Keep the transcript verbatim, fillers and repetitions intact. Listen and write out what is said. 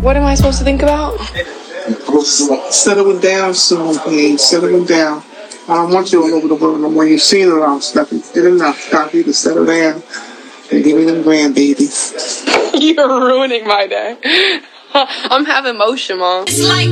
What am I supposed to think about? Settling down soon, please. Settling down. I don't want you all over the world no more. You've seen it all, Stephanie. Did enough. Time for you to settle down and give me them grandbabies. You're ruining my day. I'm having motion, Mom. It's like